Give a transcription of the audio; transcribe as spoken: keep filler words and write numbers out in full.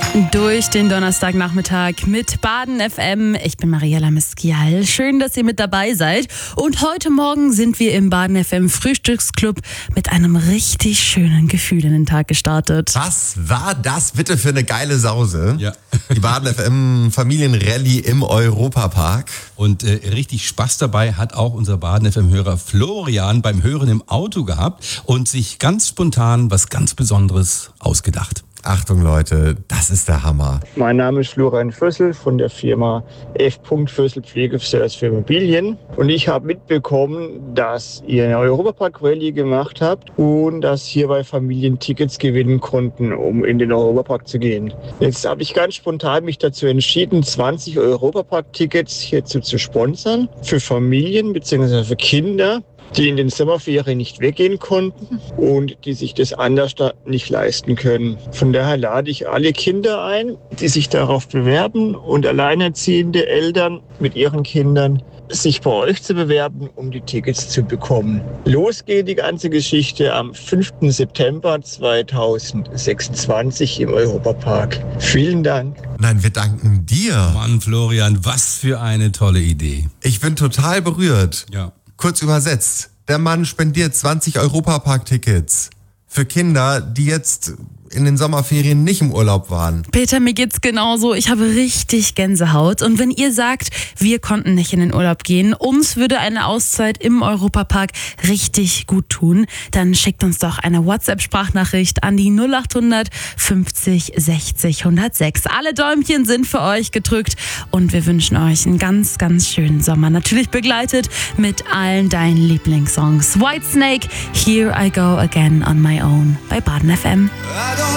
Durch den Donnerstagnachmittag mit Baden F M. Ich bin Mariella Miskial. Schön, dass ihr mit dabei seid. Und heute Morgen sind wir im Baden F M Frühstücksclub mit einem richtig schönen Gefühl in den Tag gestartet. Was war das bitte für eine geile Sause? Ja. Die Baden F M Familienrallye im Europapark. Und äh, richtig Spaß dabei hat auch unser Baden F M-Hörer Florian beim Hören im Auto gehabt und sich ganz spontan was ganz Besonderes ausgedacht. Achtung Leute, das ist der Hammer. Mein Name ist Florian Fössl von der Firma F. Fössl Pflegeservice für Immobilien. Und ich habe mitbekommen, dass ihr eine Europapark-Rallye gemacht habt und dass hierbei Familien Tickets gewinnen konnten, um in den Europapark zu gehen. Jetzt habe ich ganz spontan mich dazu entschieden, zwanzig Europapark-Tickets hierzu zu sponsern für Familien bzw. für Kinder, die in den Sommerferien nicht weggehen konnten und die sich das anders nicht leisten können. Von daher lade ich alle Kinder ein, die sich darauf bewerben und alleinerziehende Eltern mit ihren Kindern, sich bei euch zu bewerben, um die Tickets zu bekommen. Los geht die ganze Geschichte am fünften September zweitausendsechsundzwanzig im Europapark. Vielen Dank. Nein, wir danken dir. Mann, Florian, was für eine tolle Idee. Ich bin total berührt. Ja. Kurz übersetzt, der Mann spendiert zwanzig Europapark-Tickets für Kinder, die jetzt in den Sommerferien nicht im Urlaub waren. Peter, mir geht's genauso. Ich habe richtig Gänsehaut. Und wenn ihr sagt, wir konnten nicht in den Urlaub gehen, uns würde eine Auszeit im Europapark richtig gut tun, dann schickt uns doch eine WhatsApp-Sprachnachricht an die null acht hundert fünfzig sechzig hundertsechs. Alle Däumchen sind für euch gedrückt und wir wünschen euch einen ganz, ganz schönen Sommer. Natürlich begleitet mit allen deinen Lieblingssongs. Whitesnake, Here I Go Again on My Own bei Baden F M. I don't